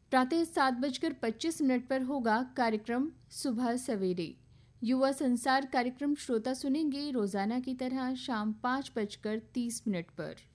प्रातः 7:25 पर होगा कार्यक्रम सुबह सवेरे। युवा संसार कार्यक्रम श्रोता सुनेंगे रोजाना की तरह शाम 5:30 पर।